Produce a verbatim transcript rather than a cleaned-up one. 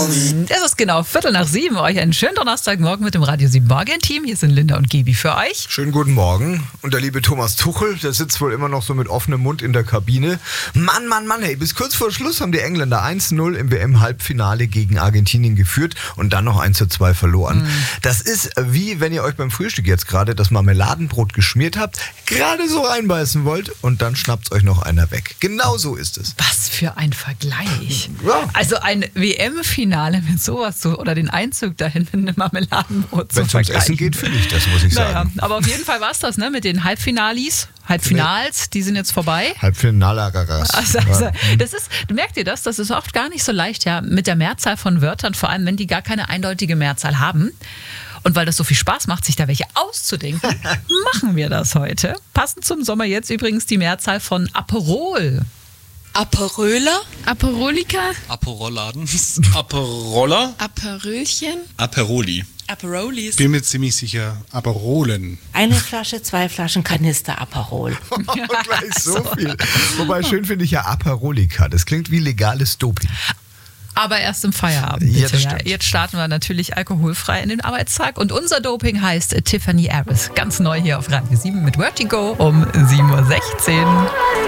Es ist genau Viertel nach sieben. Euch einen schönen Donnerstagmorgen mit dem Radio sieben Morgen-Team. Hier sind Linda und Gebi für euch. Schönen guten Morgen. Und der liebe Thomas Tuchel, der sitzt wohl immer noch so mit offenem Mund in der Kabine. Mann, Mann, Mann, hey, bis kurz vor Schluss haben die Engländer eins null im W M-Halbfinale gegen Argentinien geführt und dann noch eins zu zwei verloren. Mhm. Das ist wie wenn ihr euch beim Frühstück jetzt gerade das Marmeladenbrot geschmiert habt, gerade so reinbeißen wollt und dann schnappt euch noch einer weg. Genau so ist es. Was für ein Vergleich. Ja. Also ein W M-Finale mit sowas zu, oder den Einzug dahin mit einem Marmeladenbrot zu Wenn es ums Essen geht, finde ich das, muss ich naja, sagen. aber auf jeden Fall war es das, ne, mit den Halbfinalis. Halbfinals, die sind jetzt vorbei. Halbfinalagaras. Also, also, das ist, merkt ihr das? Das ist oft gar nicht so leicht, ja, mit der Mehrzahl von Wörtern, vor allem wenn die gar keine eindeutige Mehrzahl haben. Und weil das so viel Spaß macht, sich da welche auszudenken, machen wir das heute. Passend zum Sommer jetzt übrigens die Mehrzahl von Aperol. Aperöler? Aperolika? Aperoladen. Aperoller. Aperölchen? Aperoli. Aperolis. Bin mir ziemlich sicher, Aperolen. Eine Flasche, zwei Flaschen Kanister Aperol. Und gleich so viel. Wobei schön finde ich ja Aperolika. Das klingt wie legales Doping. Aber erst im Feierabend, bitte. Jetzt, ja. Jetzt starten wir natürlich alkoholfrei in den Arbeitstag. Und unser Doping heißt Tiffany Harris. Ganz neu hier auf Radio sieben mit Vertigo um sieben Uhr sechzehn.